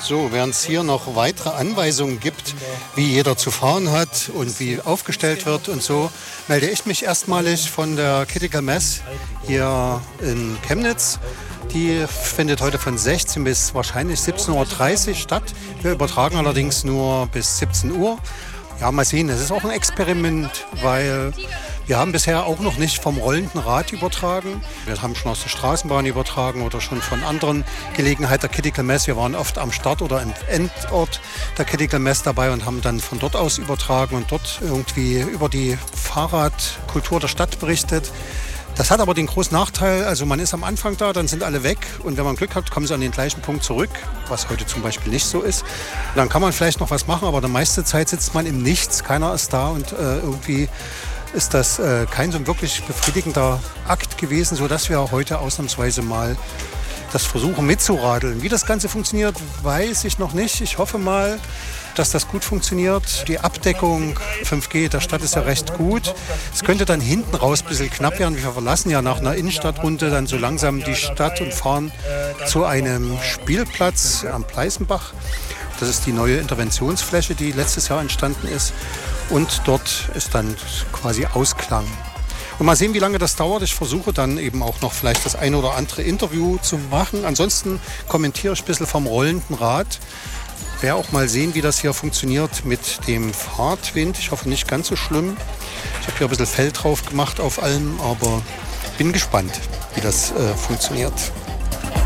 So, während es hier noch weitere Anweisungen gibt, wie jeder zu fahren hat und wie aufgestellt wird und so, melde ich mich erstmalig von der Critical Mass hier in Chemnitz. Die findet heute von 16 bis wahrscheinlich 17.30 Uhr statt. Wir übertragen allerdings nur bis 17 Uhr. Ja, mal sehen, das ist auch ein Experiment, weil wir haben bisher auch noch nicht vom rollenden Rad übertragen. Wir haben schon aus der Straßenbahn übertragen oder schon von anderen Gelegenheiten der Critical Mass. Wir waren oft am Start oder am Endort der Critical Mass dabei und haben dann von dort aus übertragen und dort irgendwie über die Fahrradkultur der Stadt berichtet. Das hat aber den großen Nachteil, also man ist am Anfang da, dann sind alle weg und wenn man Glück hat, kommen sie an den gleichen Punkt zurück, was heute zum Beispiel nicht so ist. Dann kann man vielleicht noch was machen, aber die meiste Zeit sitzt man im Nichts, keiner ist da und irgendwie ist das kein so wirklich befriedigender Akt gewesen, sodass wir heute ausnahmsweise mal das versuchen mitzuradeln. Wie das Ganze funktioniert, weiß ich noch nicht. Ich hoffe mal, dass das gut funktioniert. Die Abdeckung 5G der Stadt ist ja recht gut. Es könnte dann hinten raus ein bisschen knapp werden. Wir verlassen ja nach einer Innenstadtrunde dann so langsam die Stadt und fahren zu einem Spielplatz am Pleißenbach. Das ist die neue Interventionsfläche, die letztes Jahr entstanden ist. Und dort ist dann quasi Ausklang. Und mal sehen, wie lange das dauert. Ich versuche dann eben auch noch vielleicht das eine oder andere Interview zu machen. Ansonsten kommentiere ich ein bisschen vom rollenden Rad. Wer auch mal sehen, wie das hier funktioniert mit dem Fahrtwind. Ich hoffe, nicht ganz so schlimm. Ich habe hier ein bisschen Fell drauf gemacht auf allem, aber bin gespannt, wie das funktioniert.